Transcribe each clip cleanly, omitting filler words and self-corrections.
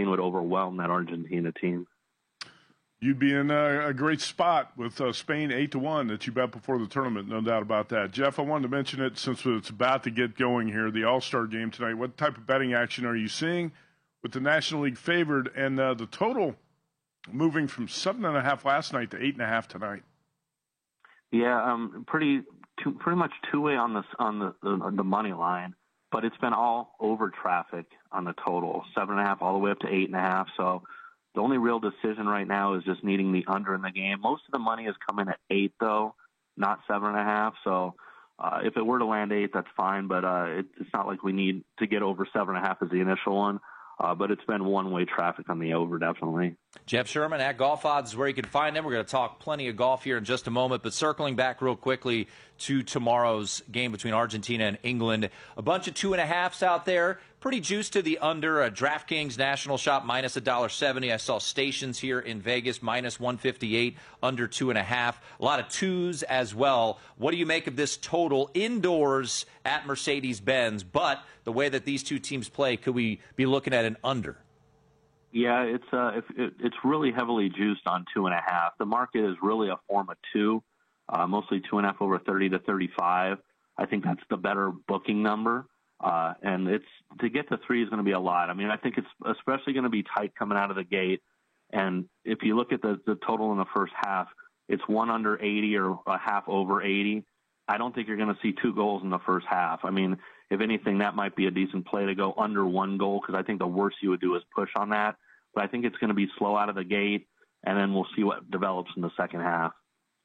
Spain would overwhelm that Argentina team. You'd be in a great spot with Spain 8-1 that you bet before the tournament, no doubt about that. Jeff, I wanted to mention it since it's about to get going here, the All-Star game tonight. What type of betting action are you seeing with the National League favored and the total moving from 7.5 last night to 8.5 tonight? Yeah, pretty much two-way on the money line, but it's been all over traffic on the total, 7.5 all the way up to 8.5. So the only real decision right now is just needing the under in the game. Most of the money is coming at 8, though, not 7.5. So if it were to land 8, that's fine, but it's not like we need to get over 7.5 as the initial one. But it's been one-way traffic on the over, definitely. Jeff Sherman at Golf Odds is where you can find him. We're going to talk plenty of golf here in just a moment, but circling back real quickly to tomorrow's game between Argentina and England. A bunch of 2.5s out there. Pretty juiced to the under. DraftKings National Shop minus $1.70. I saw Stations here in Vegas minus 158, under 2.5. A lot of 2s as well. What do you make of this total indoors at Mercedes-Benz? But the way that these two teams play, could we be looking at an under? Yeah, it's really heavily juiced on 2.5. The market is really a form of 2, mostly 2.5 over 30 to 35. I think that's the better booking number. And it's to get to 3 is going to be a lot. I mean, I think it's especially going to be tight coming out of the gate. And if you look at the total in the first half, it's 1 under 80 or a half over 80. I don't think you're going to see 2 goals in the first half. I mean, if anything, that might be a decent play to go under 1 goal, because I think the worst you would do is push on that. But I think it's going to be slow out of the gate, and then we'll see what develops in the second half.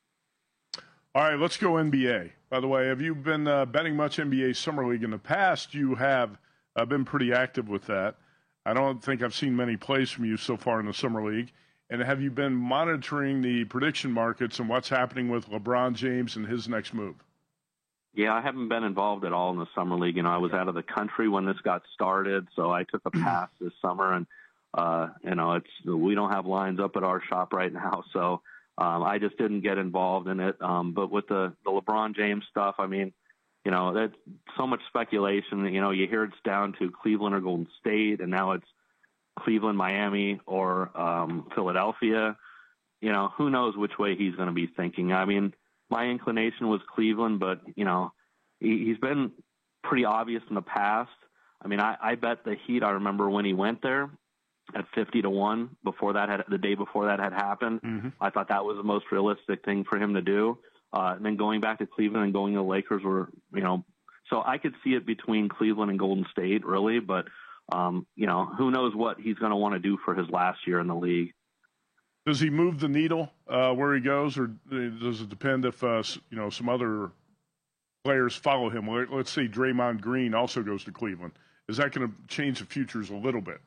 All right, let's go NBA. By the way, have you been betting much NBA Summer League in the past? You have been pretty active with that. I don't think I've seen many plays from you so far in the Summer League. And have you been monitoring the prediction markets and what's happening with LeBron James and his next move? Yeah, I haven't been involved at all in the Summer League. You know, I was out of the country when this got started, so I took a pass this summer. And, we don't have lines up at our shop right now, so I just didn't get involved in it. But with the LeBron James stuff, I mean, you know, that's so much speculation. You know, you hear it's down to Cleveland or Golden State, and now it's Cleveland, Miami, or Philadelphia. You know, who knows which way he's going to be thinking. I mean, my inclination was Cleveland, but, you know, he's been pretty obvious in the past. I mean, I bet the Heat, I remember when he went there at 50-1 the day before that had happened. Mm-hmm. I thought that was the most realistic thing for him to do. And then going back to Cleveland and going to the Lakers were, you know, so I could see it between Cleveland and Golden State, really. But, you know, who knows what he's going to want to do for his last year in the league. Does he move the needle where he goes, or does it depend if, you know, some other players follow him? Let's say Draymond Green also goes to Cleveland. Is that going to change the futures a little bit?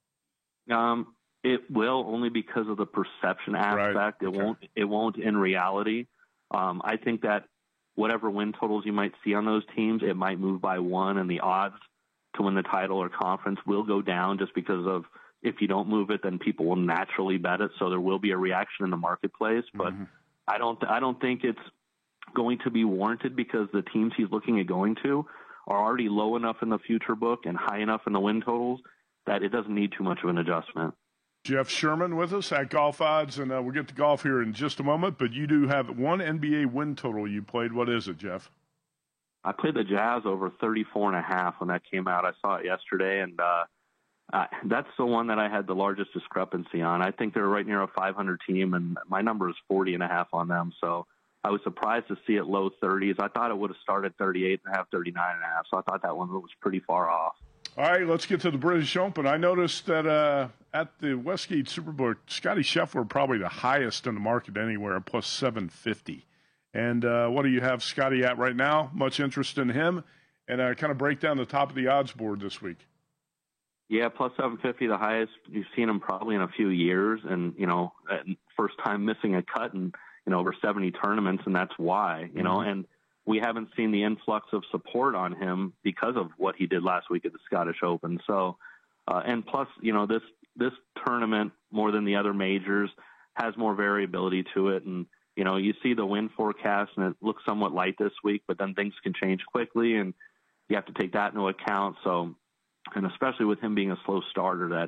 It will, only because of the perception aspect. Right. It won't in reality. I think that whatever win totals you might see on those teams, it might move by 1, and the odds to win the title or conference will go down just because of, if you don't move it, then people will naturally bet it. So there will be a reaction in the marketplace, but mm-hmm. I don't think it's going to be warranted, because the teams he's looking at going to are already low enough in the future book and high enough in the win totals that it doesn't need too much of an adjustment. Jeff Sherman with us at Golf Odds, and we'll get to golf here in just a moment, but you do have one NBA win total you played. What is it, Jeff? I played the Jazz over 34.5 when that came out. I saw it yesterday, and that's the one that I had the largest discrepancy on. I think they're right near a 500 team, and my number is 40.5 on them, so I was surprised to see it low 30s. I thought it would have started 38.5, 39.5, so I thought that one was pretty far off. All right, let's get to the British Open. I noticed that at the Westgate Superbook, Scottie Scheffler probably the highest in the market anywhere, plus 750. And what do you have Scottie at right now? Much interest in him? And kind of break down the top of the odds board this week. Yeah, plus 750, the highest you've seen him probably in a few years. And, you know, first time missing a cut in, you know, over 70 tournaments, and that's why, you know, and we haven't seen the influx of support on him because of what he did last week at the Scottish Open. So, and plus, you know, this tournament, more than the other majors, has more variability to it. And, you know, you see the win forecast, and it looks somewhat light this week, but then things can change quickly, and you have to take that into account. So, and especially with him being a slow starter, that,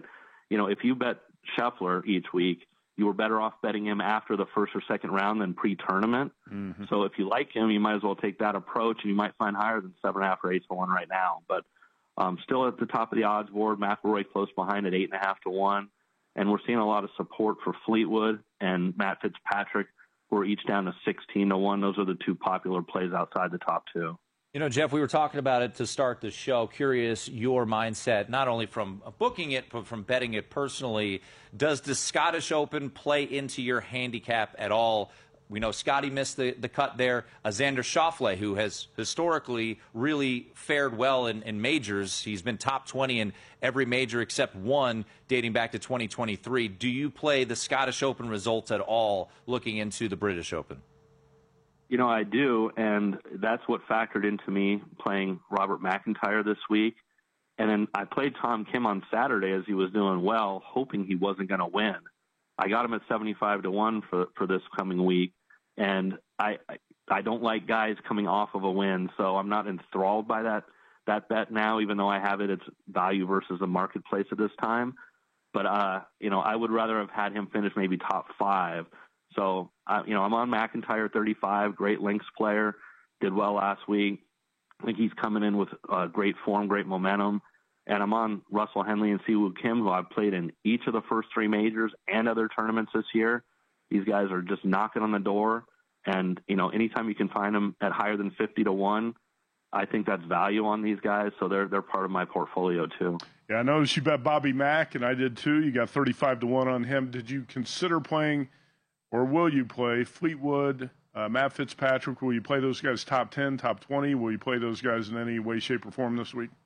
if you bet Scheffler each week, you were better off betting him after the first or second round than pre-tournament. Mm-hmm. So if you like him, you might as well take that approach, and you might find higher than 7.5 or 8 to 1 right now. But still at the top of the odds board, McIlroy close behind at 8.5 to 1. And we're seeing a lot of support for Fleetwood and Matt Fitzpatrick, who are each down to 16 to 1. Those are the two popular plays outside the top two. Jeff, we were talking about it to start the show. Curious your mindset, not only from booking it, but from betting it personally. Does the Scottish Open play into your handicap at all? We know Scotty missed the cut there. Xander Schauffele, who has historically really fared well in majors. He's been top 20 in every major except one dating back to 2023. Do you play the Scottish Open results at all looking into the British Open? I do, and that's what factored into me playing Robert McIntyre this week. And then I played Tom Kim on Saturday as he was doing well, hoping he wasn't going to win. I got him at 75 to 1 for this coming week, and I don't like guys coming off of a win, so I'm not enthralled by that bet now, even though I have its value versus the marketplace at this time. But I would rather have had him finish maybe top 5. So, I'm on McIntyre 35, great links player, did well last week. I think he's coming in with great form, great momentum. And I'm on Russell Henley and Siwoo Kim, who I've played in each of the first 3 majors and other tournaments this year. These guys are just knocking on the door. And, anytime you can find them at higher than 50 to 1, I think that's value on these guys. So they're part of my portfolio too. Yeah, I noticed you bet Bobby Mack, and I did too. You got 35 to 1 on him. Did you consider playing, or will you play Fleetwood, Matt Fitzpatrick? Will you play those guys top 10, top 20? Will you play those guys in any way, shape, or form this week?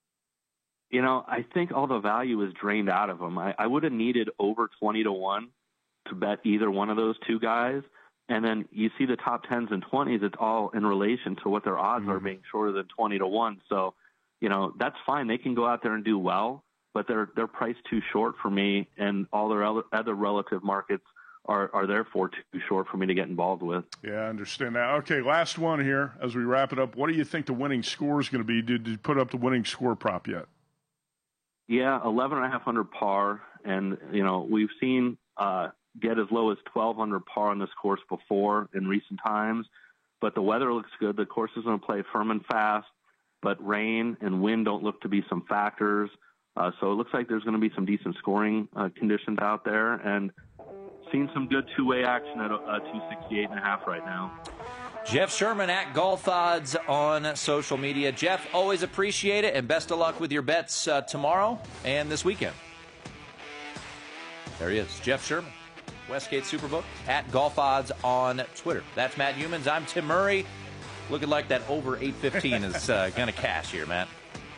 I think all the value is drained out of them. I would have needed over 20 to 1 to bet either one of those two guys. And then you see the top 10s and 20s, it's all in relation to what their odds are being shorter than 20 to 1. So, that's fine. They can go out there and do well, but they're priced too short for me, and all their other relative markets are therefore too short for me to get involved with. Yeah, I understand that. Okay, last one here as we wrap it up. What do you think the winning score is going to be? Did you put up the winning score prop yet? Yeah, 11.5 under par, and we've seen get as low as 12 under par on this course before in recent times, but the weather looks good. The course is going to play firm and fast, but rain and wind don't look to be some factors. So it looks like there's going to be some decent scoring conditions out there, and seen some good two-way action at 268.5 right now. Jeff Sherman at Golf Odds on social media. Jeff, always appreciate it, and best of luck with your bets tomorrow and this weekend. There he is, Jeff Sherman, Westgate Superbook at Golf Odds on Twitter. That's Matt Humans. I'm Tim Murray. Looking like that over 815 is going to cash here, Matt.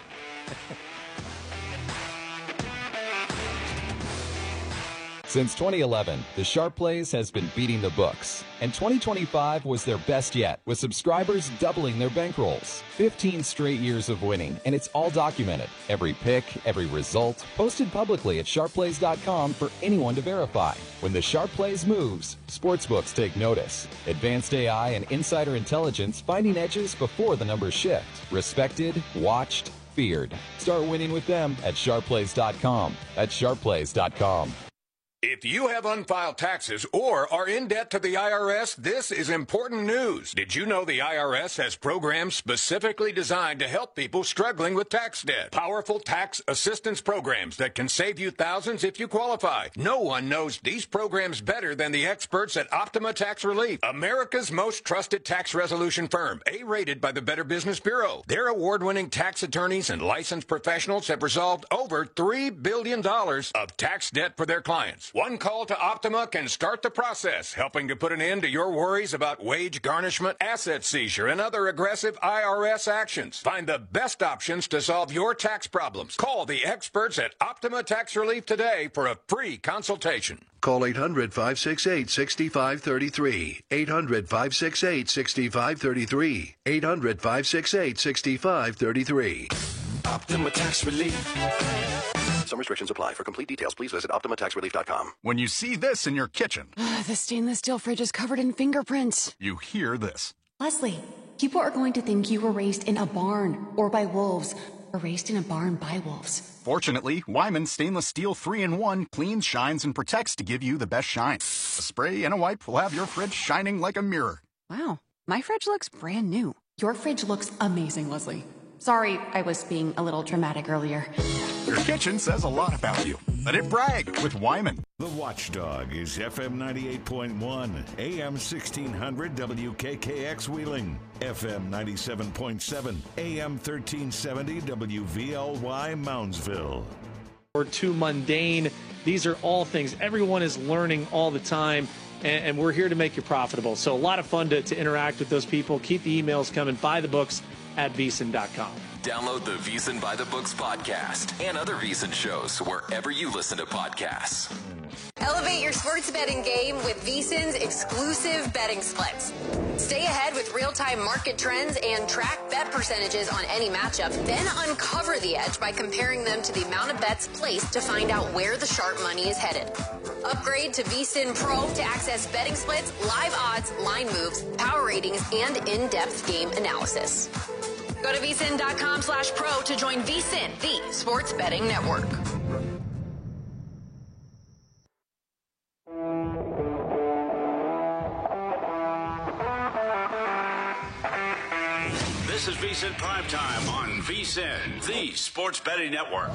Since 2011, the Sharp Plays has been beating the books, and 2025 was their best yet, with subscribers doubling their bankrolls. 15 straight years of winning, and it's all documented. Every pick, every result, posted publicly at sharpplays.com for anyone to verify. When the Sharp Plays moves, sportsbooks take notice. Advanced AI and insider intelligence finding edges before the numbers shift. Respected, watched, feared. Start winning with them at sharpplays.com. That's sharpplays.com. If you have unfiled taxes or are in debt to the IRS, this is important news. Did you know the IRS has programs specifically designed to help people struggling with tax debt? Powerful tax assistance programs that can save you thousands if you qualify. No one knows these programs better than the experts at Optima Tax Relief, America's most trusted tax resolution firm, A-rated by the Better Business Bureau. Their award-winning tax attorneys and licensed professionals have resolved over $3 billion of tax debt for their clients. One call to Optima can start the process, helping to put an end to your worries about wage garnishment, asset seizure, and other aggressive IRS actions. Find the best options to solve your tax problems. Call the experts at Optima Tax Relief today for a free consultation. Call 800-568-6533. 800-568-6533. 800-568-6533. Optima Tax Relief. Some restrictions apply. For complete details, please visit OptimaTaxRelief.com. When you see this in your kitchen, the stainless steel fridge is covered in fingerprints. You hear this. Leslie, people are going to think you were raised in a barn or by wolves. erased in a barn by wolves. Fortunately, Wyman Stainless Steel 3-in-1 cleans, shines, and protects to give you the best shine. A spray and a wipe will have your fridge shining like a mirror. Wow, my fridge looks brand new. Your fridge looks amazing, Leslie. Sorry, I was being a little dramatic earlier. Your kitchen says a lot about you. Let it brag with Wyman. The Watchdog is FM 98.1, AM 1600 WKKX Wheeling, FM 97.7, AM 1370 WVLY Moundsville. Or too mundane. These are all things everyone is learning all the time, and we're here to make you profitable. So a lot of fun to interact with those people. Keep the emails coming. Buy the books at VSiN.com. Download the VSiN by the Books podcast and other VSiN shows wherever you listen to podcasts. Elevate your sports betting game with VSiN's exclusive betting splits. Stay ahead with real-time market trends and track bet percentages on any matchup. Then uncover the edge by comparing them to the amount of bets placed to find out where the sharp money is headed. Upgrade to VSiN Pro to access betting splits, live odds, line moves, power ratings, and in-depth game analysis. Go to VSiN.com/pro to join VSiN, the sports betting network. This is VSiN Primetime on VSiN, the sports betting network.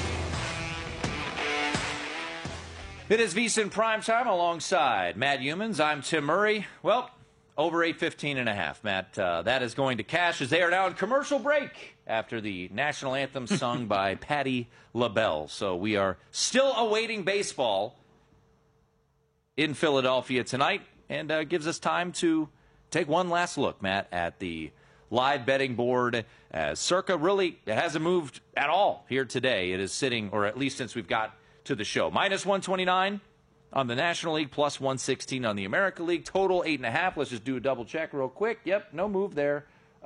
It is VSiN Primetime alongside Matt Humans. I'm Tim Murray. Well, over 8:15.5, Matt. That is going to cash as they are now in commercial break after the national anthem sung by Patti LaBelle. So we are still awaiting baseball in Philadelphia tonight, and gives us time to take one last look, Matt, at the live betting board, as Circa really hasn't moved at all here today. It is sitting, or at least since we've got to the show, minus 129 on the National League, plus 116 on the American League. Total 8.5. Let's just do a double check real quick. Yep, no move there.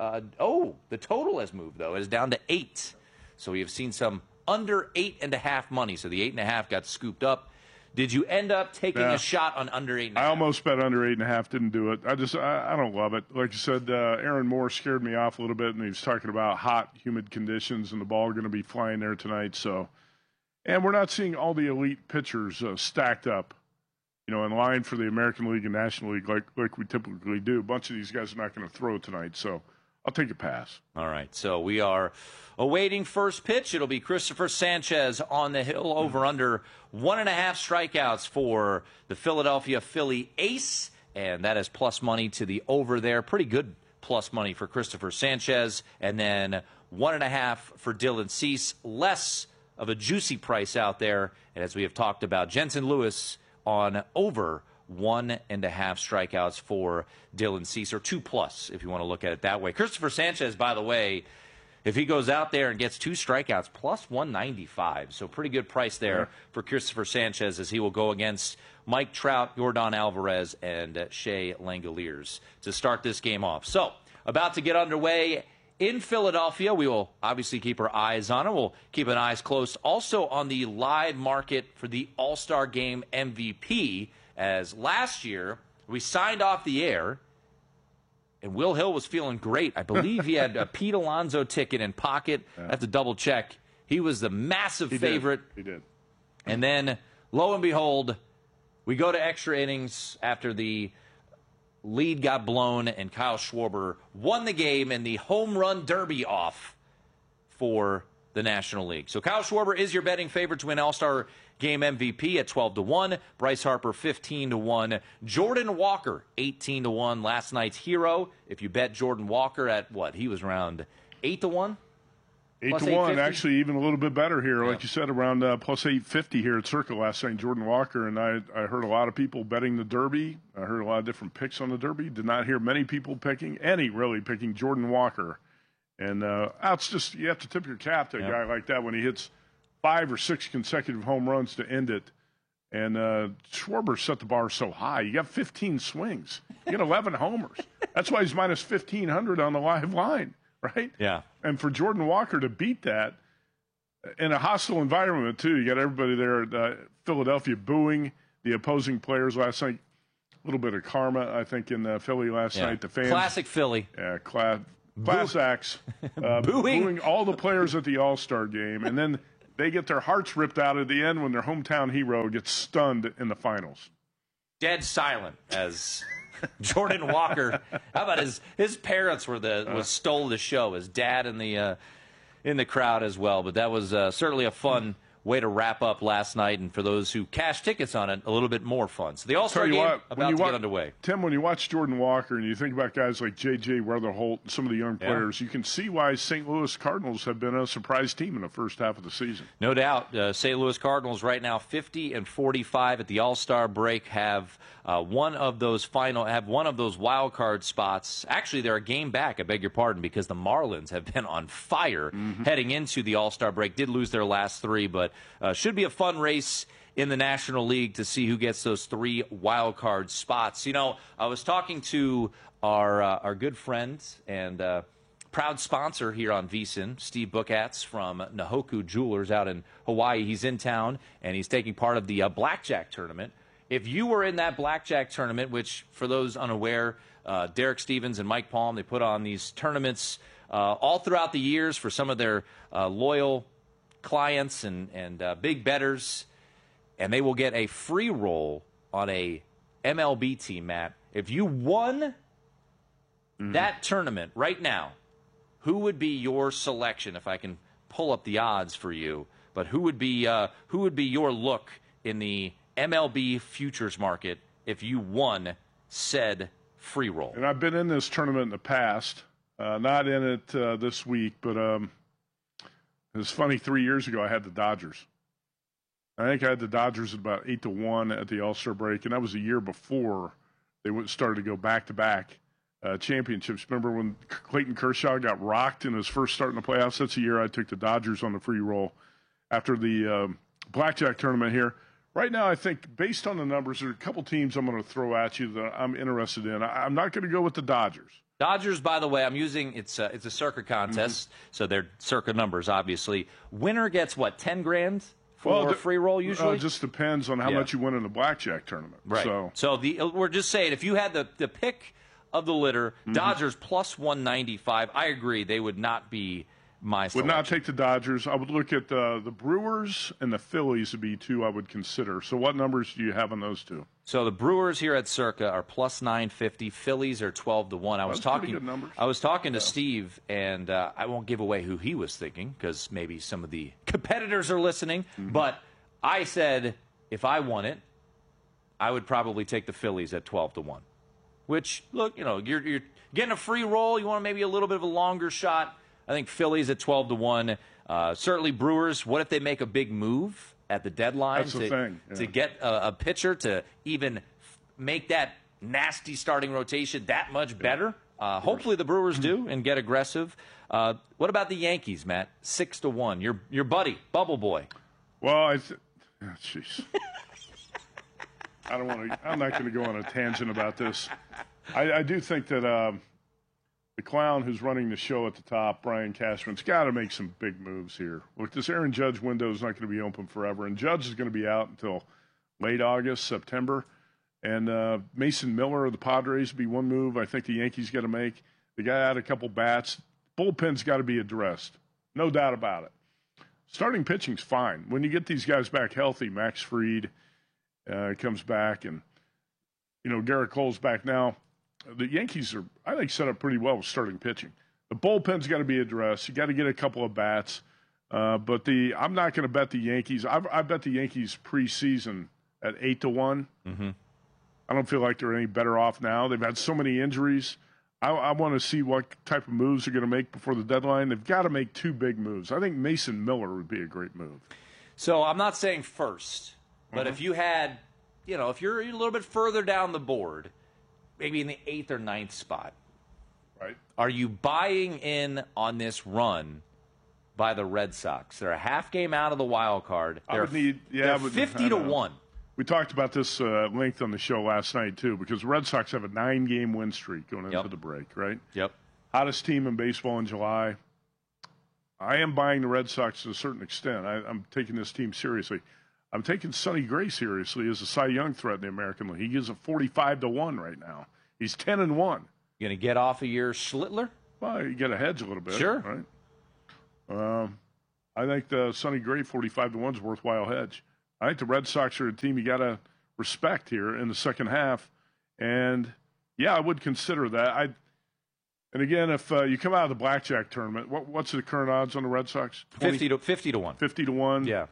The total has moved, though. It is down to 8. So we have seen some under 8.5 money. So the 8.5 got scooped up. Did you end up taking a shot on under 8.5? I almost bet under 8.5, didn't do it. I don't love it. Like you said, Aaron Moore scared me off a little bit, and he was talking about hot, humid conditions, and the ball going to be flying there tonight. So, and we're not seeing all the elite pitchers stacked up, in line for the American League and National League like we typically do. A bunch of these guys are not going to throw tonight, so I'll take a pass. All right, so we are awaiting first pitch. It'll be Christopher Sanchez on the hill, over under 1.5 strikeouts for the Philadelphia Philly ace, and that is plus money to the over there. Pretty good plus money for Christopher Sanchez, and then 1.5 for Dylan Cease. Less of a juicy price out there, and as we have talked about, Jensen Lewis on over 1.5 strikeouts for Dylan Cease, or 2+ if you want to look at it that way. Christopher Sanchez, by the way, if he goes out there and gets 2 strikeouts, plus 195. So pretty good price there for Christopher Sanchez, as he will go against Mike Trout, Yordan Alvarez, and Shea Langoliers to start this game off. So about to get underway in Philadelphia. We will obviously keep our eyes on it. We'll keep an eyes close also on the live market for the All-Star Game MVP, as last year we signed off the air and Will Hill was feeling great. I believe he had a Pete Alonso ticket in pocket. I have to double check. He was the massive favorite. He did. And then, lo and behold, we go to extra innings after the lead got blown, and Kyle Schwarber won the game in the home run derby off for the National League. So Kyle Schwarber is your betting favorite to win All-Star Game MVP at 12-1. Bryce Harper 15-1. Jordan Walker 18-1. Last night's hero. If you bet Jordan Walker at what? He was around 8-1. 8-1, actually even a little bit better here. Like you said, around plus 850 here at Circle last night, Jordan Walker. And I heard a lot of people betting the Derby. I heard a lot of different picks on the Derby. Did not hear many people picking Jordan Walker. And it's just, you have to tip your cap to a guy like that when he hits 5 or 6 consecutive home runs to end it. And Schwarber set the bar so high. You got 15 swings. You got 11 homers. That's why he's minus 1,500 on the live line. Right? Yeah. And for Jordan Walker to beat that in a hostile environment, too, you got everybody there at Philadelphia booing the opposing players last night. A little bit of karma, I think, in Philly last night. The fans. Classic Philly. Yeah, class acts booing all the players at the All-Star game, and then they get their hearts ripped out at the end when their hometown hero gets stunned in the finals. Dead silent as Jordan Walker. How about his parents stole the show. His dad in the crowd as well. But that was certainly a fun way to wrap up last night, and for those who cashed tickets on it, a little bit more fun. So the All-Star game about to get underway. Tim, when you watch Jordan Walker and you think about guys like J.J. Weatherholt and some of the young players, you can see why St. Louis Cardinals have been a surprise team in the first half of the season. No doubt. St. Louis Cardinals right now 50-45 at the All-Star break, have one of those wild card spots. Actually, they're a game back, I beg your pardon, because the Marlins have been on fire heading into the All-Star break. Did lose their last three, but should be a fun race in the National League to see who gets those 3 wild card spots. You know, I was talking to our good friend and proud sponsor here on VSiN, Steve Bookatz from Nahoku Jewelers out in Hawaii. He's in town, and he's taking part of the blackjack tournament. If you were in that blackjack tournament, which for those unaware, Derek Stevens and Mike Palm, they put on these tournaments all throughout the years for some of their loyal clients and big bettors, and they will get a free roll on a MLB team, Matt. If you won that tournament right now, who would be your selection? If I can pull up the odds for you, but who would be your look in the MLB futures market if you won said free roll? And I've been in this tournament in the past, not in it this week, but it's funny, 3 years ago I had the Dodgers. I think I had the Dodgers at about 8-1 at the All-Star break, and that was a year before they started to go back-to-back championships. Remember when Clayton Kershaw got rocked in his first start in the playoffs? That's the year I took the Dodgers on the free roll after the blackjack tournament here. Right now, I think based on the numbers, there are a couple teams I'm going to throw at you that I'm interested in. I'm not going to go with the Dodgers. Dodgers, by the way, I'm using it's a Circa contest, so they're Circa numbers, obviously. Winner gets what, 10 grand for a free roll usually? It just depends on how much you win in the blackjack tournament. Right. So we're just saying, if you had the pick of the litter, Dodgers plus 195. I agree, they would not be my selection. Would not take the Dodgers. I would look at the Brewers and the Phillies would be two I would consider. So what numbers do you have on those two? So the Brewers here at Circa are plus 950. Phillies are 12-1. I was talking to Steve, and I won't give away who he was thinking because maybe some of the competitors are listening. But I said if I won it, I would probably take the Phillies at 12-1. Which, look, you know, you're getting a free roll. You want maybe a little bit of a longer shot. I think Phillies at 12-1. Certainly Brewers. What if they make a big move at the deadline to get a pitcher to even make that nasty starting rotation that much better? Hopefully the Brewers do and get aggressive. What about the Yankees, Matt? 6-1. Your buddy, Bubble Boy. Well, jeez. I'm not going to go on a tangent about this. I do think that the clown who's running the show at the top, Brian Cashman's got to make some big moves here. Look, this Aaron Judge window is not going to be open forever, and Judge is going to be out until late August, September. And Mason Miller of the Padres would be one move I think the Yankees got to make. The guy had a couple bats. Bullpen's got to be addressed. No doubt about it. Starting pitching's fine. When you get these guys back healthy, Max Fried comes back, and, you know, Garrett Cole's back now. The Yankees are, I think, set up pretty well with starting pitching. The bullpen's got to be addressed. You got to get a couple of bats. But I'm not going to bet the Yankees. I bet the Yankees preseason at 8-1. I don't feel like they're any better off now. They've had so many injuries. I want to see what type of moves they're going to make before the deadline. They've got to make two big moves. I think Mason Miller would be a great move. So I'm not saying first, but if you had, you know, if you're a little bit further down the board, maybe in the 8th or 9th spot, right? Are you buying in on this run by the Red Sox? They're a half game out of the wild card. They're 50-1. We talked about this at length on the show last night, too, because the Red Sox have a 9-game win streak going into the break, right? Yep. Hottest team in baseball in July. I am buying the Red Sox to a certain extent. I'm taking this team seriously. I'm taking Sonny Gray seriously as a Cy Young threat in the American League. He is a 45-1 right now. He's 10-1. You going to get off of your Schlittler? Well, you get a hedge a little bit. Sure. Right? I think the Sonny Gray 45-1 is a worthwhile hedge. I think the Red Sox are a team you got to respect here in the second half. And, yeah, I would consider that. And, again, if you come out of the blackjack tournament, what's the current odds on the Red Sox? 50 to 1. 50 to 1? Yeah.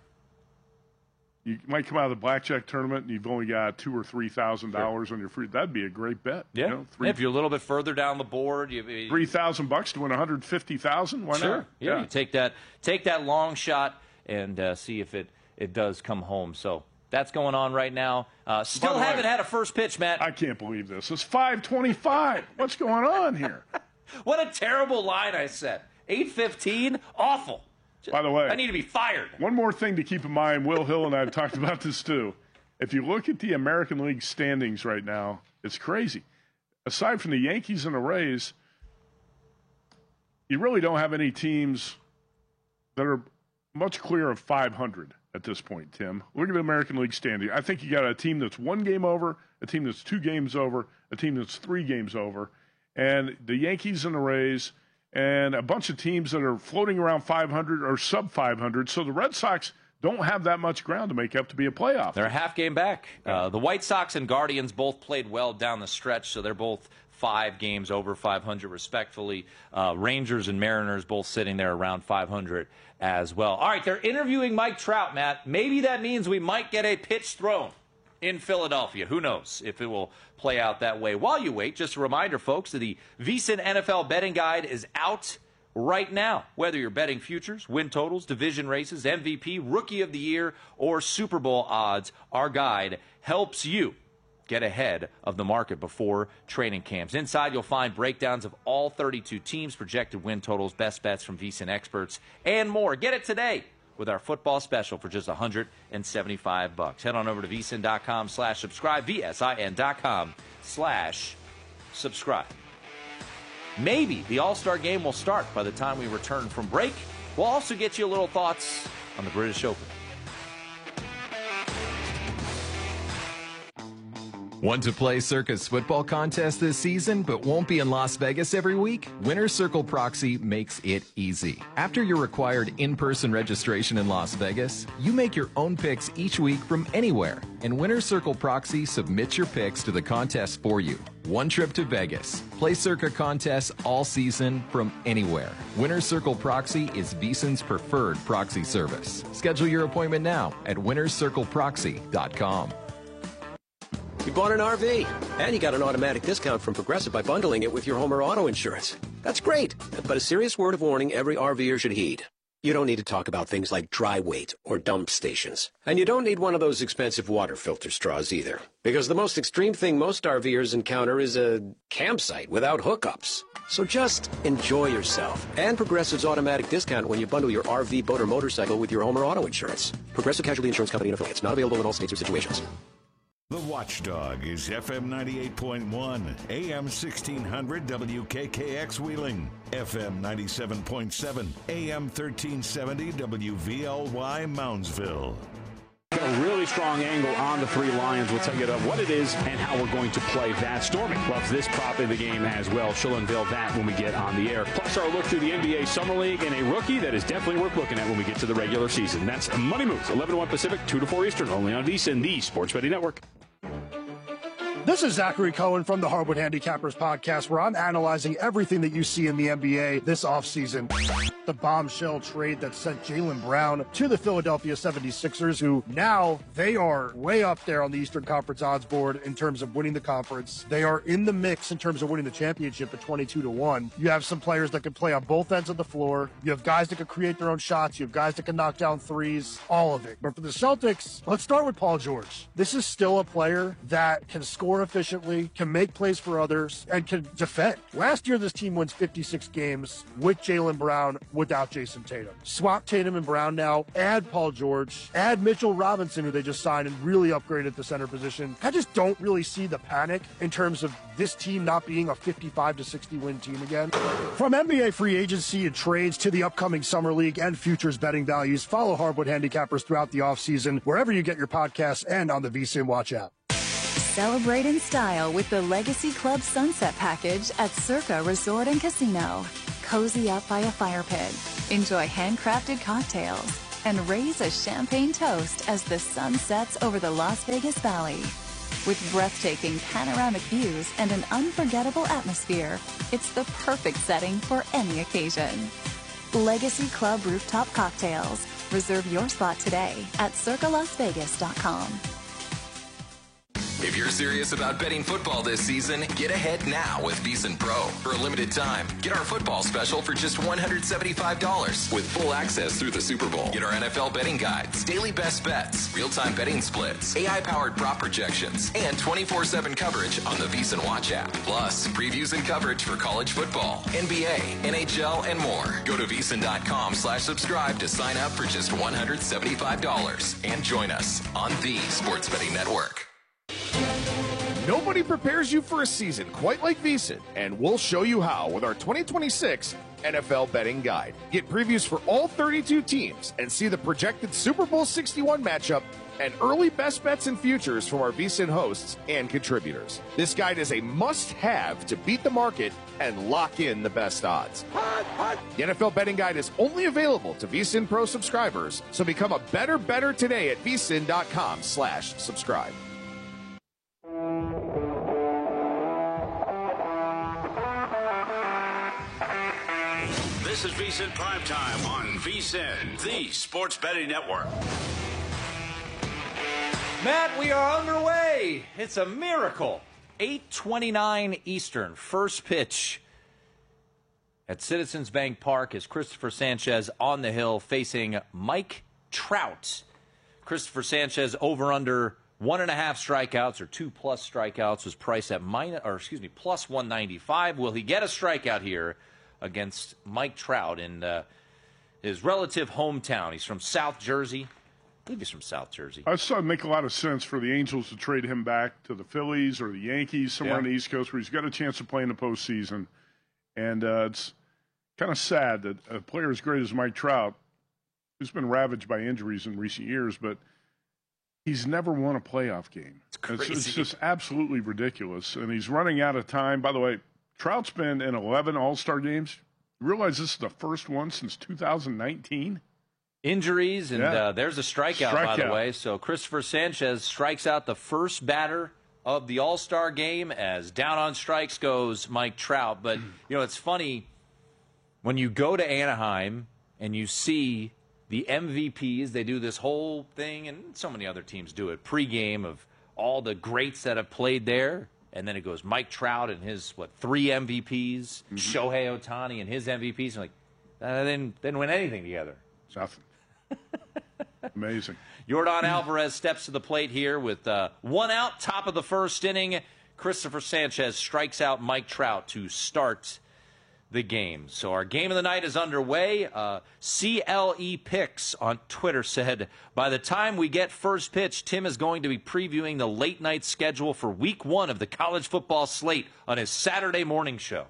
You might come out of the blackjack tournament and you've only got $2,000 or $3,000 on your free. That'd be a great bet. Yeah. You know, if you're a little bit further down the board, $3,000 to win $150,000. Why sure. not? Yeah. You take that long shot and see if it does come home. So that's going on right now. Still haven't had a first pitch, Matt. I can't believe this. It's 5:25. What's going on here? What a terrible line I said. 8:15. Awful. By the way, I need to be fired. One more thing to keep in mind, Will Hill and I have talked about this too. If you look at the American League standings right now, it's crazy. Aside from the Yankees and the Rays, you really don't have any teams that are much clear of 500 at this point, Tim. Look at the American League standing. I think you got a team that's 1 game over, a team that's 2 games over, a team that's 3 games over, and the Yankees and the Rays and a bunch of teams that are floating around 500 or sub 500. So the Red Sox don't have that much ground to make up to be a playoff. They're a half game back. The White Sox and Guardians both played well down the stretch, so they're both 5 games over 500 respectfully. Rangers and Mariners both sitting there around 500 as well. All right, they're interviewing Mike Trout, Matt. Maybe that means we might get a pitch thrown in Philadelphia. Who knows if it will play out that way. While you wait, just a reminder, folks, that the VSiN NFL betting guide is out right now. Whether you're betting futures, win totals, division races, MVP, Rookie of the Year, or Super Bowl odds, our guide helps you get ahead of the market before training camps. Inside, you'll find breakdowns of all 32 teams, projected win totals, best bets from VSiN experts, and more. Get it today with our football special for just $175. Head on over to vsin.com/subscribe, vsin.com/subscribe. Maybe the All-Star game will start by the time we return from break. We'll also get you a little thoughts on the British Open. Want to play Circa's football contest this season but won't be in Las Vegas every week? Winner's Circle Proxy makes it easy. After your required in-person registration in Las Vegas, you make your own picks each week from anywhere, and Winner's Circle Proxy submits your picks to the contest for you. One trip to Vegas. Play Circa contests all season from anywhere. Winner's Circle Proxy is VSiN's preferred proxy service. Schedule your appointment now at winnerscircleproxy.com. You bought an RV, and you got an automatic discount from Progressive by bundling it with your home or auto insurance. That's great, but a serious word of warning every RVer should heed. You don't need to talk about things like dry weight or dump stations. And you don't need one of those expensive water filter straws either. Because the most extreme thing most RVers encounter is a campsite without hookups. So just enjoy yourself. And Progressive's automatic discount when you bundle your RV, boat, or motorcycle with your home or auto insurance. Progressive Casualty Insurance Company and Affiliates. Not available in all states or situations. The Watchdog is FM 98.1, AM 1600 WKKX Wheeling, FM 97.7, AM 1370 WVLY Moundsville. A really strong angle on the 3 Lions. We'll tell you what it is and how we're going to play that. Stormy loves this prop in the game as well. She'll unveil that when we get on the air. Plus our look through the NBA Summer League and a rookie that is definitely worth looking at when we get to the regular season. That's Money Moves, 11 to 1 Pacific, 2 to 4 Eastern, only on VSiN, the Sports Betting Network. This is Zachary Cohen from the Hardwood Handicappers podcast, where I'm analyzing everything that you see in the NBA this offseason. The bombshell trade that sent Jaylen Brown to the Philadelphia 76ers, who now they are way up there on the Eastern Conference odds board in terms of winning the conference. They are in the mix in terms of winning the championship at 22 to 1. You have some players that can play on both ends of the floor. You have guys that can create their own shots. You have guys that can knock down threes, all of it. But for the Celtics, let's start with Paul George. This is still a player that can score efficiently, can make plays for others, and can defend. Last year, this team wins 56 games with Jaylen Brown, without Jason Tatum. Swap Tatum and Brown now, add Paul George, add Mitchell Robinson, who they just signed and really upgraded the center position. I just don't really see the panic in terms of this team not being a 55 to 60 win team again. From NBA free agency and trades to the upcoming Summer League and futures betting values, follow Hardwood Handicappers throughout the offseason, wherever you get your podcasts and on the VSiN Watch app. Celebrate in style with the Legacy Club Sunset Package at Circa Resort and Casino. Cozy up by a fire pit, enjoy handcrafted cocktails, and raise a champagne toast as the sun sets over the Las Vegas Valley. With breathtaking panoramic views and an unforgettable atmosphere, it's the perfect setting for any occasion. Legacy Club Rooftop Cocktails. Reserve your spot today at circalasvegas.com. If you're serious about betting football this season, get ahead now with VEASAN Pro. For a limited time, get our football special for just $175 with full access through the Super Bowl. Get our NFL betting guides, daily best bets, real-time betting splits, AI-powered prop projections, and 24/7 coverage on the VEASAN Watch app. Plus, previews and coverage for college football, NBA, NHL, and more. Go to VEASAN.com/subscribe to sign up for just $175 and join us on the Sports Betting Network. Nobody prepares you for a season quite like VEASAN, and we'll show you how with our 2026 NFL Betting Guide. Get previews for all 32 teams and see the projected Super Bowl 61 matchup and early best bets and futures from our VEASAN hosts and contributors. This guide is a must-have to beat the market and lock in the best odds. The NFL Betting Guide is only available to VEASAN Pro subscribers, so become a better bettor today at VEASAN.com/subscribe. This is VEASAN Primetime on VEASAN, the Sports Betting Network. Matt, we are underway. It's a miracle. 8:29 Eastern, first pitch at Citizens Bank Park is Christopher Sanchez on the hill facing Mike Trout. Christopher Sanchez over under 1.5 strikeouts or 2+ strikeouts was priced at plus 195. Will he get a strikeout here against Mike Trout in his relative hometown? He's from South Jersey. I believe he's from South Jersey. I saw it make a lot of sense for the Angels to trade him back to the Phillies or the Yankees, somewhere on the East Coast where he's got a chance to play in the postseason. And it's kind of sad that a player as great as Mike Trout, who's been ravaged by injuries in recent years, but he's never won a playoff game. It's crazy. It's just absolutely ridiculous. And he's running out of time. By the way, Trout's been in 11 All-Star games. You realize this is the first one since 2019? Injuries, and there's a strikeout, by the way. So Christopher Sanchez strikes out the first batter of the All-Star game as down on strikes goes Mike Trout. But, it's funny when you go to Anaheim and you see the MVPs, they do this whole thing, and so many other teams do it, pregame of all the greats that have played there. And then it goes Mike Trout and his, 3 MVPs, Shohei Ohtani and his MVPs. And they didn't win anything together. Nothing. Amazing. Yordan Alvarez steps to the plate here with 1 out, top of the first inning. Christopher Sanchez strikes out Mike Trout to start the game. So our game of the night is underway. CLE Picks on Twitter said, by the time we get first pitch, Tim is going to be previewing the late night schedule for week 1 of the college football slate on his Saturday morning show.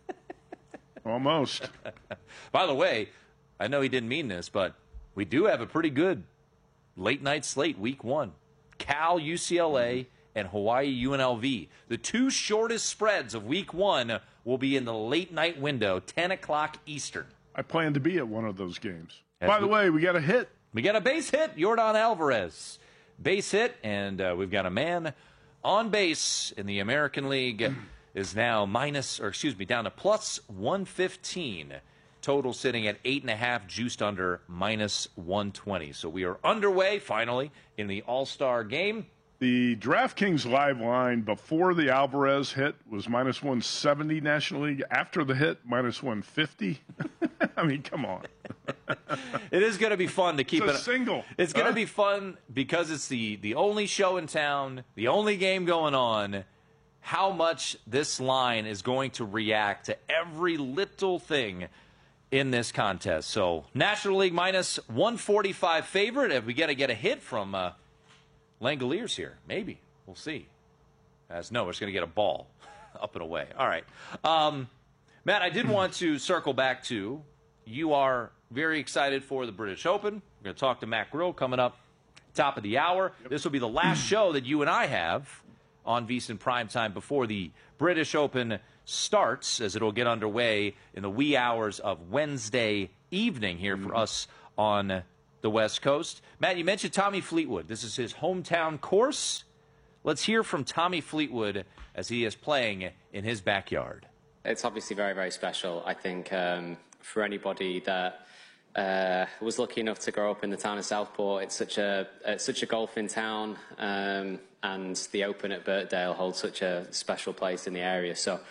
Almost. By the way, I know he didn't mean this, but we do have a pretty good late night slate week 1. Cal, UCLA, and Hawaii UNLV. The 2 shortest spreads of week 1 will be in the late night window, 10 o'clock Eastern. I plan to be at one of those games. By the way, we got a hit. We got a base hit, Yordan Alvarez. Base hit, and we've got a man on base in the American League is now down to plus 115. Total sitting at 8.5, juiced under minus 120. So we are underway, finally, in the All-Star game. The DraftKings live line before the Alvarez hit was minus 170 National League. After the hit, minus 150. I mean, come on. It is going to be fun to keep it a single. It's going to be fun because it's the only show in town, the only game going on. How much this line is going to react to every little thing in this contest. So National League minus 145 favorite. If we got to get a hit from Langoliers here, maybe. We'll see. No, we're just going to get a ball up and away. All right. Matt, I did want to circle back to, you are very excited for the British Open. We're going to talk to Matt Grill coming up top of the hour. Yep. This will be the last show that you and I have on VSiN Primetime before the British Open starts, as it'll get underway in the wee hours of Wednesday evening here for us on the West Coast. Matt, you mentioned Tommy Fleetwood. This is his hometown course. Let's hear from Tommy Fleetwood as he is playing in his backyard. It's obviously very, very special. I think for anybody that was lucky enough to grow up in the town of Southport, it's such a golfing town, and the Open at Birkdale holds such a special place in the area. So,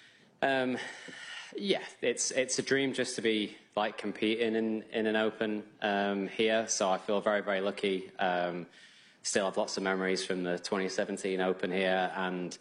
yeah, it's a dream just to be like competing in an Open here. So I feel very, very lucky. Still have lots of memories from the 2017 Open here, and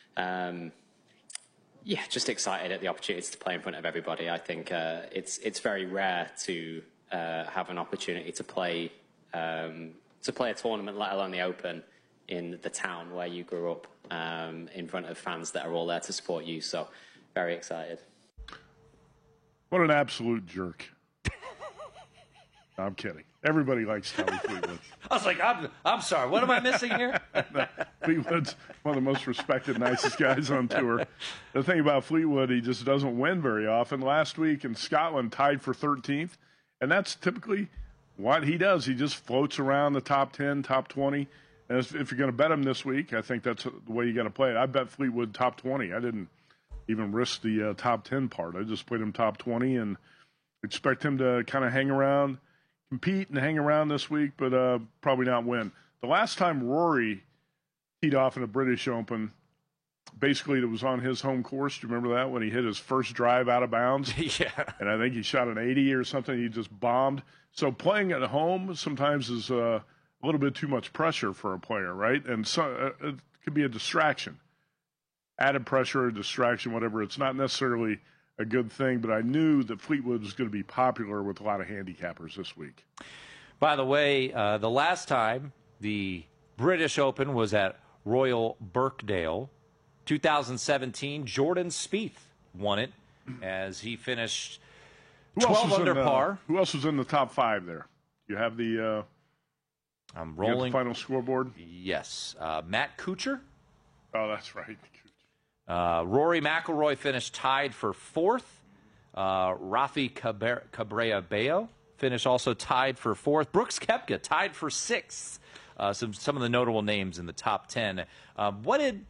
yeah, just excited at the opportunity to play in front of everybody. I think it's very rare to have an opportunity to play a tournament, let alone the Open, in the town where you grew up, in front of fans that are all there to support you. So, very excited. What an absolute jerk. No, I'm kidding. Everybody likes Tommy Fleetwood. I was like, I'm sorry. What am I missing here? No, Fleetwood's one of the most respected, nicest guys on tour. The thing about Fleetwood, he just doesn't win very often. Last week in Scotland, tied for 13th, and that's typically what he does. He just floats around the top 10, top 20. And if you're going to bet him this week, I think that's the way you got to play it. I bet Fleetwood top 20. I didn't even risk the top 10 part. I just played him top 20 and expect him to kind of hang around, compete and hang around this week, but probably not win. The last time Rory teed off in a British Open, basically it was on his home course. Do you remember that, when he hit his first drive out of bounds? Yeah. And I think he shot an 80 or something. He just bombed. So playing at home sometimes is a little bit too much pressure for a player, right? And so it could be a distraction. Added pressure, a distraction, whatever. It's not necessarily a good thing, but I knew that Fleetwood was going to be popular with a lot of handicappers this week. By the way, the last time the British Open was at Royal Birkdale, 2017, Jordan Spieth won it as he finished 12 under par. Who else was in the top 5 there? You have the I'm rolling. The final scoreboard? Yes. Matt Kuchar. Oh, that's right. Rory McIlroy finished tied for 4th. Rafi Cabrera-Bello finished also tied for 4th. Brooks Koepka tied for 6th. Some of the notable names in the top 10. What did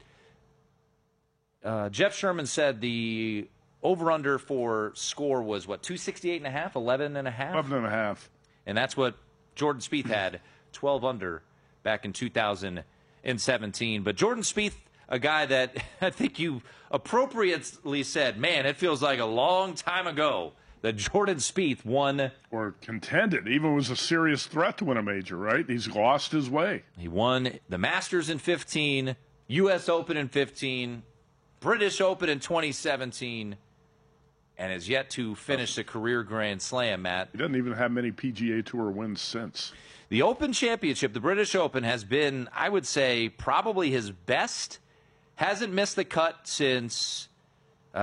Jeff Sherman said the over-under for score was, what, 268.5, 11.5? 11.5. And that's what Jordan Spieth had, 12 under back in 2017. But Jordan Spieth, a guy that I think you appropriately said, man, it feels like a long time ago that Jordan Spieth won. Or contended, even was a serious threat to win a major, right? He's lost his way. He won the Masters in 15, U.S. Open in 15, British Open in 2017, and has yet to finish a career Grand Slam, Matt. He doesn't even have many PGA Tour wins since. The Open Championship, the British Open, has been, I would say, probably his best. Hasn't missed the cut since, if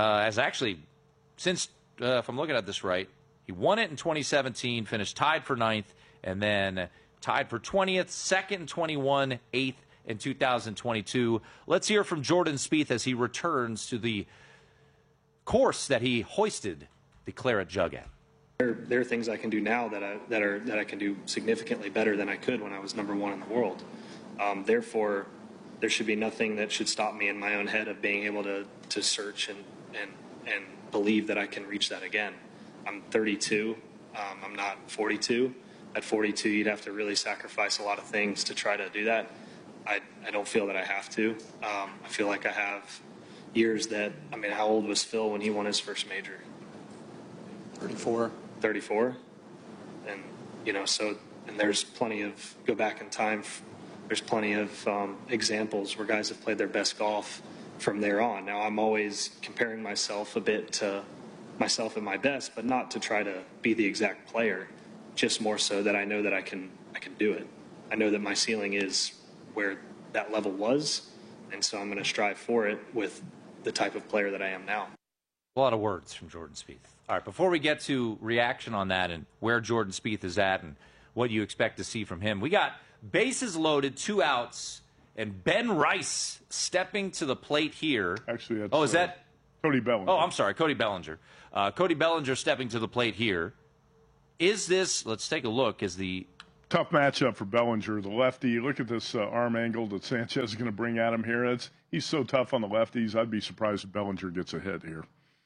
I'm looking at this right, he won it in 2017, finished tied for 9th, and then tied for 20th, 2nd in 21, 8th in 2022. Let's hear from Jordan Spieth as he returns to the course that he hoisted the Claret Jug at. There are things I can do now that I can do significantly better than I could when I was number 1 in the world. Therefore, there should be nothing that should stop me in my own head of being able to search and believe that I can reach that again. I'm 32. I'm not 42. At 42, you'd have to really sacrifice a lot of things to try to do that. I don't feel that I have to. I feel like I have years that, I mean, how old was Phil when he won his first major? 34. And, you know, so, and there's plenty of, go back in time, there's plenty of examples where guys have played their best golf from there on. Now, I'm always comparing myself a bit to myself at my best, but not to try to be the exact player, just more so that I know that I can do it. I know that my ceiling is where that level was, and so I'm going to strive for it with the type of player that I am now. A lot of words from Jordan Spieth. All right, before we get to reaction on that and where Jordan Spieth is at and what you expect to see from him, we got bases loaded, 2 outs And Ben Rice stepping to the plate here. Actually, that's, is that Cody Bellinger? Oh, I'm sorry, Cody Bellinger. Cody Bellinger stepping to the plate here. Is this, let's take a look, is the tough matchup for Bellinger, the lefty. Look at this arm angle that Sanchez is going to bring at him here. He's so tough on the lefties. I'd be surprised if Bellinger gets a hit here.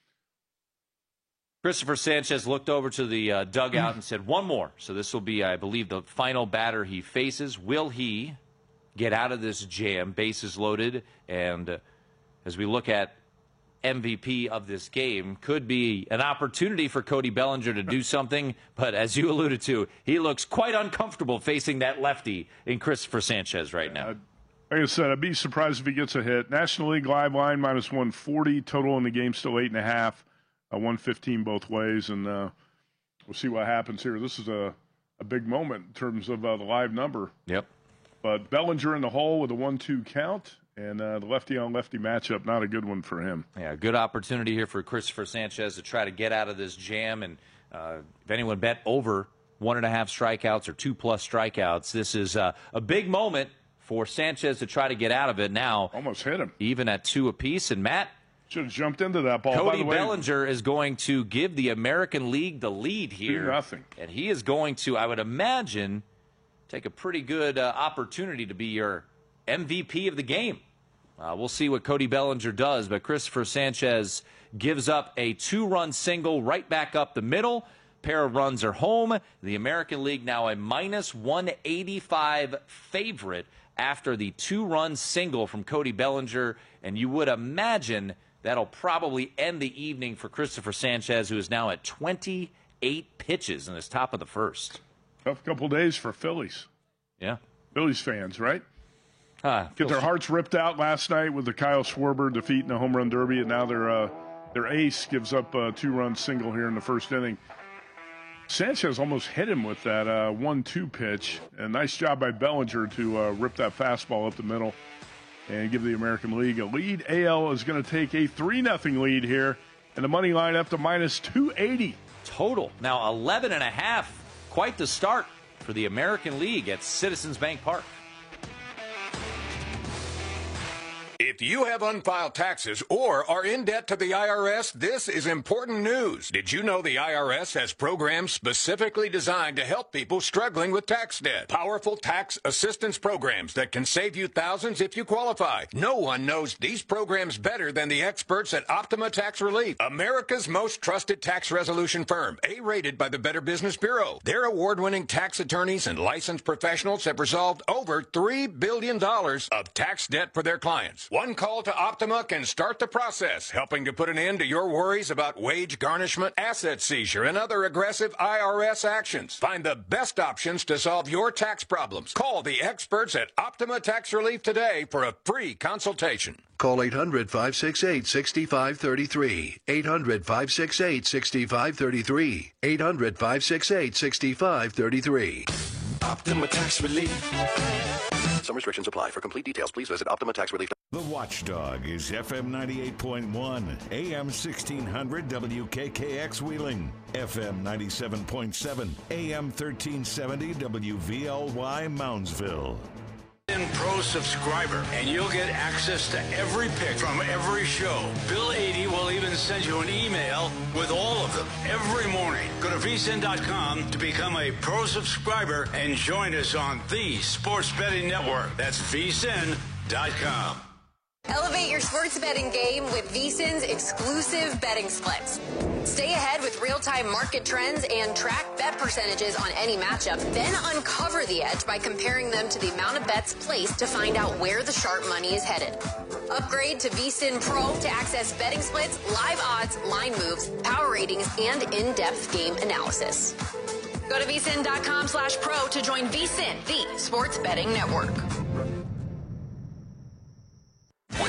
Christopher Sanchez looked over to the dugout and said, one more. So this will be, I believe, the final batter he faces. Will he get out of this jam? Bases loaded. And as we look at MVP of this game, could be an opportunity for Cody Bellinger to do something. But as you alluded to, he looks quite uncomfortable facing that lefty in Christopher Sanchez right now. Like I said, I'd be surprised if he gets a hit. National League live line minus 140. Total in the game still 8.5. 115 both ways, and we'll see what happens here. This is a big moment in terms of the live number. Yep. But Bellinger in the hole with a 1-2 count, and the lefty-on-lefty matchup, not a good one for him. Yeah, good opportunity here for Christopher Sanchez to try to get out of this jam. And if anyone bet over 1.5 strikeouts or 2+ strikeouts, this is a big moment for Sanchez to try to get out of it now. Almost hit him. Even at 2 apiece. And Matt, should have jumped into that ball. Cody Bellinger is going to give the American League the lead here. 2-0. And he is going to, I would imagine, take a pretty good opportunity to be your MVP of the game. We'll see what Cody Bellinger does, but Christopher Sanchez gives up a 2-run single right back up the middle. Pair of runs are home. The American League now a minus 185 favorite after the 2-run single from Cody Bellinger, and you would imagine that'll probably end the evening for Christopher Sanchez, who is now at 28 pitches in his top of the first. Tough couple days for Phillies. Yeah. Phillies fans, right? Get their hearts ripped out last night with the Kyle Schwarber defeat in the home run derby, and now their ace gives up a 2-run single here in the first inning. Sanchez almost hit him with that 1-2 pitch. A nice job by Bellinger to rip that fastball up the middle and give the American League a lead. AL is going to take a 3-0 lead here, and the money line up to minus 280. Total. Now 11.5. Quite the start for the American League at Citizens Bank Park. If you have unfiled taxes or are in debt to the IRS, this is important news. Did you know the IRS has programs specifically designed to help people struggling with tax debt? Powerful tax assistance programs that can save you thousands if you qualify. No one knows these programs better than the experts at Optima Tax Relief, America's most trusted tax resolution firm, A-rated by the Better Business Bureau. Their award-winning tax attorneys and licensed professionals have resolved over $3 billion of tax debt for their clients. One call to Optima can start the process, helping to put an end to your worries about wage garnishment, asset seizure, and other aggressive IRS actions. Find the best options to solve your tax problems. Call the experts at Optima Tax Relief today for a free consultation. Call 800-568-6533. 800-568-6533. 800-568-6533. Optima Tax Relief. Some restrictions apply. For complete details, please visit OptimaTaxRelief. The Watchdog is FM 98.1, AM 1600 WKKX Wheeling, FM 97.7, AM 1370 WVLY Moundsville. Pro subscriber, and you'll get access to every pick from every show. Bill 80 will even send you an email with all of them every morning. Go to vsin.com to become a pro subscriber and join us on the Sports Betting Network. That's vsin.com. Elevate your sports betting game with VSiN's exclusive betting splits. Stay ahead with real-time market trends and track bet percentages on any matchup, then uncover the edge by comparing them to the amount of bets placed to find out where the sharp money is headed. Upgrade to VSiN Pro to access betting splits, live odds, line moves, power ratings, and in-depth game analysis. Go to vsin.com/pro to join VSiN, the sports betting network. When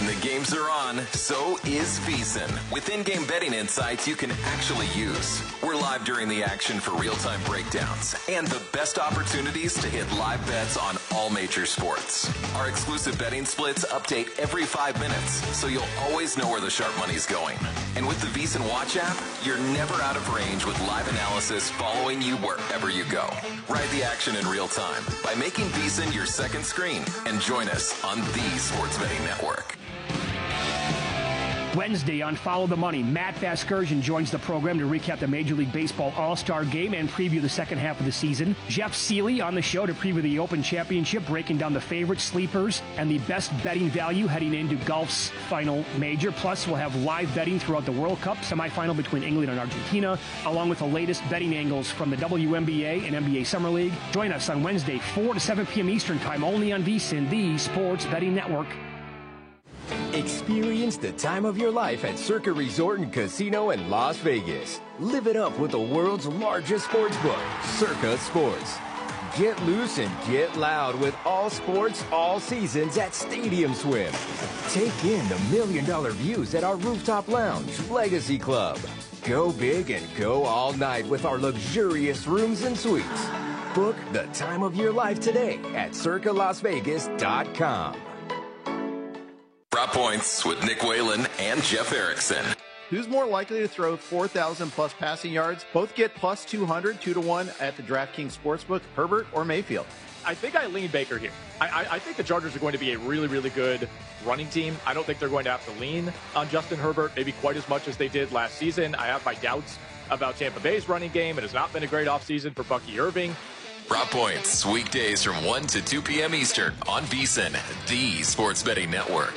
When the games are on, so is VEASAN. With in-game betting insights you can actually use. We're live during the action for real-time breakdowns and the best opportunities to hit live bets on all major sports. Our exclusive betting splits update every 5 minutes, so you'll always know where the sharp money's going. And with the VEASAN Watch app, you're never out of range with live analysis following you wherever you go. Ride the action in real time by making VEASAN your second screen and join us on the Sports Betting Network. Wednesday on Follow the Money, Matt Vasgersian joins the program to recap the Major League Baseball All-Star Game and preview the second half of the season. Jeff Seeley on the show to preview the Open Championship, breaking down the favorite sleepers and the best betting value heading into golf's final major. Plus, we'll have live betting throughout the World Cup semifinal between England and Argentina, along with the latest betting angles from the WNBA and NBA Summer League. Join us on Wednesday, 4 to 7 p.m. Eastern Time, only on VEASAN, the Sports Betting Network. Experience the time of your life at Circa Resort and Casino in Las Vegas. Live it up with the world's largest sports book, Circa Sports. Get loose and get loud with all sports, all seasons at Stadium Swim. Take in the $1 million views at our rooftop lounge, Legacy Club. Go big and go all night with our luxurious rooms and suites. Book the time of your life today at circalasvegas.com. Drop Points with Nick Whalen and Jeff Erickson. Who's more likely to throw 4,000 plus passing yards? Both get plus 200, 2-1 at the DraftKings Sportsbook, Herbert or Mayfield. I think I lean Baker here. I think the Chargers are going to be a really, really good running team. I don't think they're going to have to lean on Justin Herbert maybe quite as much as they did last season. I have my doubts about Tampa Bay's running game. It has not been a great offseason for Bucky Irving. Drop Points, weekdays from 1 to 2 p.m. Eastern on VEASAN, the Sports Betting Network.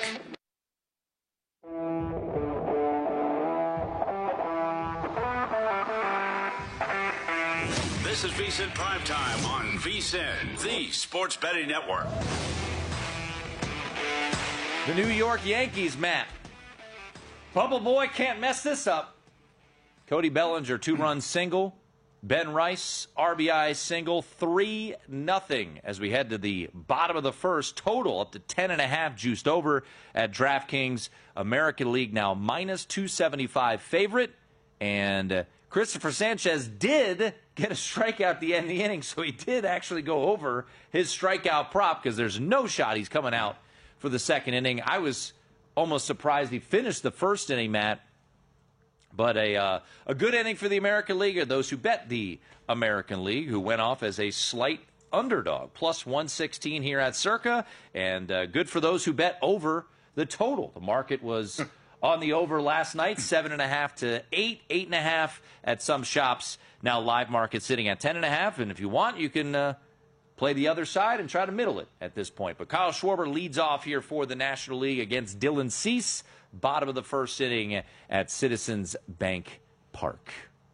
This is VEASAN Primetime on VEASAN, the Sports Betting Network. The New York Yankees, Matt. Bubble Boy can't mess this up. Cody Bellinger, 2-run single. Ben Rice, RBI single, 3-0 as we head to the bottom of the first. Total up to 10.5 juiced over at DraftKings. American League now minus 275 favorite. And Christopher Sanchez did get a strikeout at the end of the inning, so he did actually go over his strikeout prop because there's no shot he's coming out for the second inning. I was almost surprised he finished the first inning, Matt. But a good inning for the American League, or those who bet the American League, who went off as a slight underdog, plus 116 here at Circa, and good for those who bet over the total. The market was on the over last night, 7.5 to 8, 8.5 at some shops. Now live market sitting at 10.5, and if you want, you can play the other side and try to middle it at this point. But Kyle Schwarber leads off here for the National League against Dylan Cease. Bottom of the first inning at Citizens Bank Park.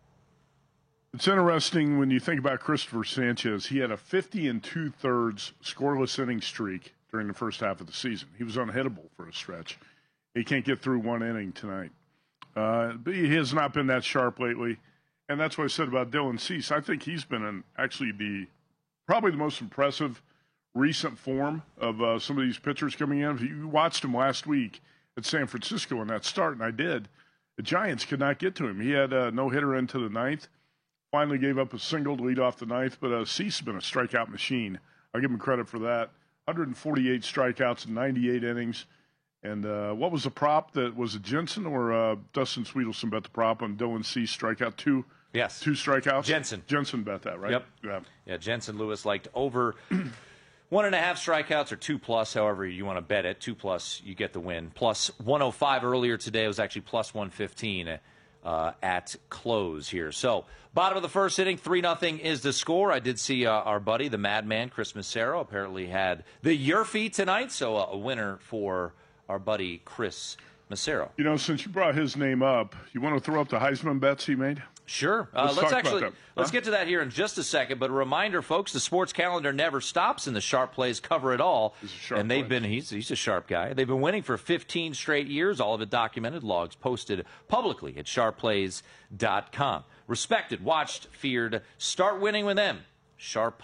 It's interesting when you think about Christopher Sanchez. He had a 50 2/3 scoreless inning streak during the first half of the season. He was unhittable for a stretch. He can't get through one inning tonight. But he has not been that sharp lately. And that's what I said about Dylan Cease. I think he's been probably the most impressive recent form of some of these pitchers coming in. If you watched him last week at San Francisco in that start, and I did, the Giants could not get to him. He had a no-hitter into the ninth, finally gave up a single to lead off the ninth, but Cease has been a strikeout machine. I'll give him credit for that. 148 strikeouts in 98 innings. And what was the prop? Was it Jensen or Dustin Sweetelson bet the prop on Dylan Cease strikeout? Two strikeouts? Jensen bet that, right? Yep. Yeah, Jensen Lewis liked over 1.5 strikeouts or 2+, however you want to bet it. 2+, you get the win. Plus 105 earlier today. It was actually plus 115 at close here. So, bottom of the first inning, 3-0 is the score. I did see our buddy, the Madman, Chris Massero, apparently had the Yerfie tonight. So, a winner for our buddy Chris Massero. You know, since you brought his name up, you want to throw up the Heisman bets he made? Sure. Let's get to that here in just a second. But a reminder, folks, the sports calendar never stops, and the Sharp Plays cover it all. He's a sharp guy. They've been winning for 15 straight years, all of it documented, logs posted publicly at sharpplays.com. Respected, watched, feared. Start winning with them.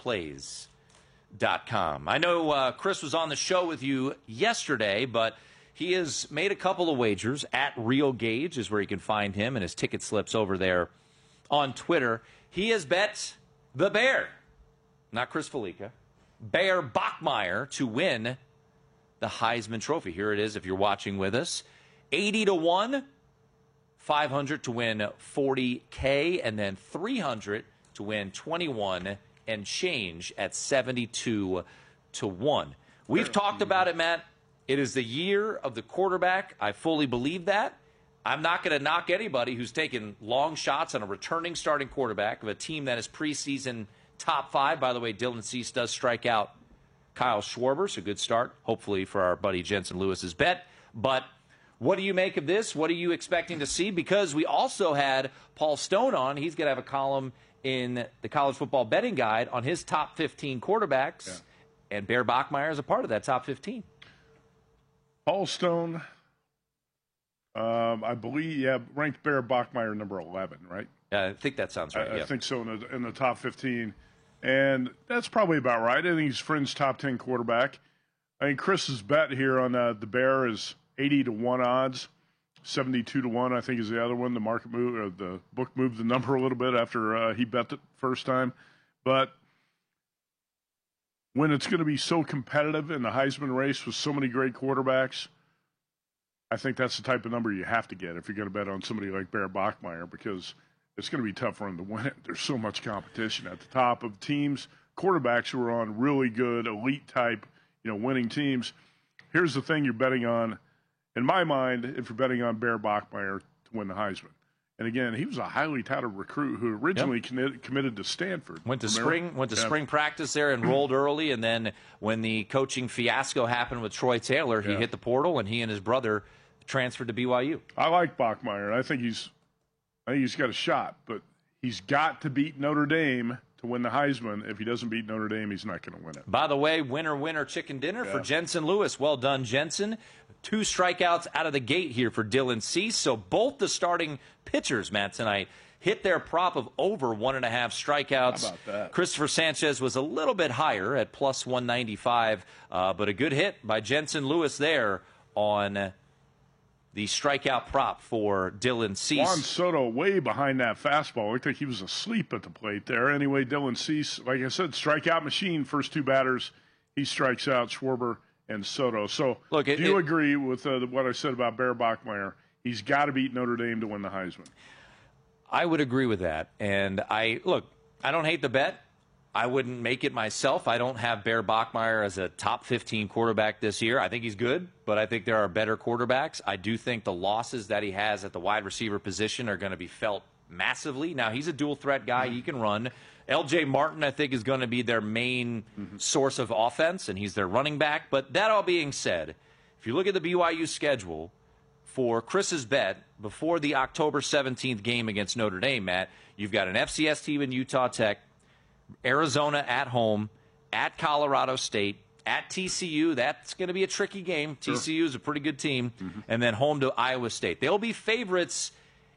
sharpplays.com. I know Chris was on the show with you yesterday, but he has made a couple of wagers. At Real Gauge is where you can find him and his ticket slips over there on Twitter. He has bet the Bear, not Chris Felica, Bear Bachmeier to win the Heisman Trophy. Here it is if you're watching with us. 80-1, 500 to win $40K, and then 300 to win 21 and change at 72-1. We've talked about it, Matt. It is the year of the quarterback. I fully believe that. I'm not going to knock anybody who's taken long shots on a returning starting quarterback of a team that is preseason top 5. By the way, Dylan Cease does strike out Kyle Schwarber, so good start, hopefully, for our buddy Jensen Lewis's bet. But what do you make of this? What are you expecting to see? Because we also had Paul Stone on. He's going to have a column in the College Football Betting Guide on his top 15 quarterbacks, and Bear Bachmeier is a part of that top 15. Paul Stone, I believe, ranked Bear Bachmeier number 11, right? Yeah, I think that sounds right. I think so, in the top 15. And that's probably about right. I think he's Fringe top 10 quarterback. I think Chris's bet here on the Bear is 80-1 odds. 72-1, I think, is the other one. The market move, or the book moved the number a little bit after he bet it first time. But when it's going to be so competitive in the Heisman race with so many great quarterbacks, I think that's the type of number you have to get if you're going to bet on somebody like Bear Bachmeier, because it's going to be tough for him to win it. There's so much competition at the top of teams, quarterbacks who are on really good elite type, winning teams. Here's the thing you're betting on. In my mind, if you're betting on Bear Bachmeier to win the Heisman. And again, he was a highly touted recruit who originally committed to Stanford. Went to spring practice there, enrolled early, and then when the coaching fiasco happened with Troy Taylor, he hit the portal, and he and his brother transferred to BYU. I like Bachmeier. I think he's got a shot, but he's got to beat Notre Dame to win the Heisman. If he doesn't beat Notre Dame, he's not going to win it. By the way, winner chicken dinner for Jensen Lewis. Well done, Jensen. 2 strikeouts out of the gate here for Dylan Cease. So both the starting pitchers, Matt, tonight hit their prop of over 1.5 strikeouts. How about that? Christopher Sanchez was a little bit higher at plus 195, but a good hit by Jensen Lewis there on the strikeout prop for Dylan Cease. Juan Soto way behind that fastball. Looked like he was asleep at the plate there. Anyway, Dylan Cease, like I said, strikeout machine. First 2 batters, he strikes out Schwarber and Soto. So look, do you agree with what I said about Bear Bachmeier? He's got to beat Notre Dame to win the Heisman. I would agree with that. And I don't hate the bet. I wouldn't make it myself. I don't have Bear Bachmeier as a top 15 quarterback this year. I think he's good, but I think there are better quarterbacks. I do think the losses that he has at the wide receiver position are going to be felt massively. Now, he's a dual threat guy. He can run. L.J. Martin, I think, is going to be their main source of offense, and he's their running back. But that all being said, if you look at the BYU schedule for Chris's bet before the October 17th game against Notre Dame, Matt, you've got an FCS team in Utah Tech, Arizona at home, at Colorado State, at TCU. That's going to be a tricky game. Sure. TCU is a pretty good team. And then home to Iowa State. They'll be favorites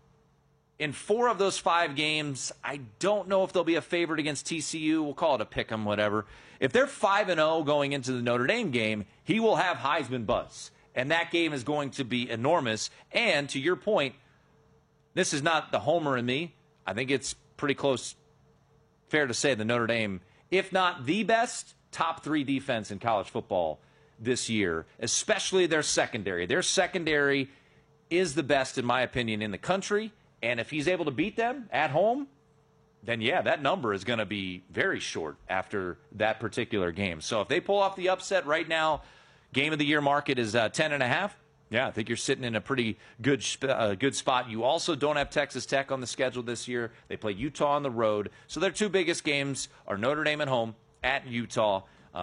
in 4 of those 5 games. I don't know if they'll be a favorite against TCU. We'll call it a pick 'em, whatever. If they're 5-0 going into the Notre Dame game, he will have Heisman buzz. And that game is going to be enormous. And to your point, this is not the homer in me. I think it's pretty close, fair to say, the Notre Dame, if not the best, top 3 defense in college football this year, especially their secondary. Their secondary is the best, in my opinion, in the country. And if he's able to beat them at home, then, yeah, that number is going to be very short after that particular game. So if they pull off the upset right now, game of the year market is 10.5. Yeah, I think you're sitting in a pretty good spot. You also don't have Texas Tech on the schedule this year. They play Utah on the road. So their 2 biggest games are Notre Dame at home, at Utah.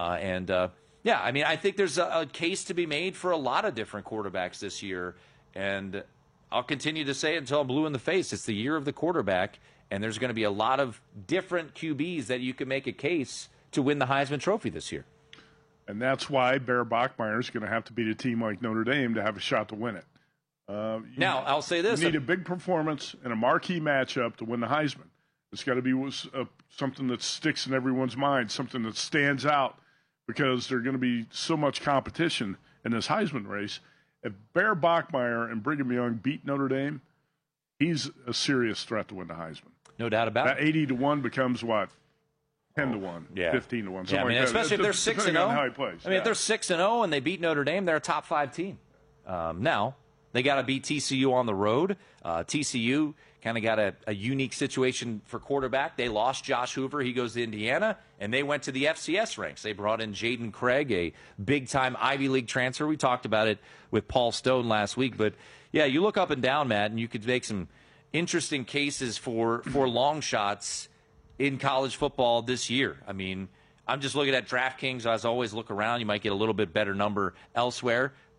Yeah, I mean, I think there's a case to be made for a lot of different quarterbacks this year. And I'll continue to say it until I'm blue in the face. It's the year of the quarterback, and there's going to be a lot of different QBs that you can make a case to win the Heisman Trophy this year. And that's why Bear Bachmeier is going to have to beat a team like Notre Dame to have a shot to win it. Now, I'll say this. You need a big performance and a marquee matchup to win the Heisman. It's got to be something that sticks in everyone's mind, something that stands out, because there's going to be so much competition in this Heisman race. if Bear Bachmeier and Brigham Young beat Notre Dame, he's a serious threat to win the Heisman. No doubt about that. it. 80-1 becomes what? 10-1, yeah. 15-1. Yeah, I mean, like especially if they're 6-0. How he plays. I mean, if they're 6-0 and they beat Notre Dame, they're a top 5 team. Now they got to beat TCU on the road. TCU kind of got a unique situation for quarterback. They lost Josh Hoover. He goes to Indiana, and they went to the FCS ranks. They brought in Jaden Craig, a big-time Ivy League transfer. We talked about it with Paul Stone last week. But, yeah, you look up and down, Matt, and you could make some interesting cases for long shots in college football this year. I mean, I'm just looking at DraftKings. As always, look around. You might get a little bit better number elsewhere.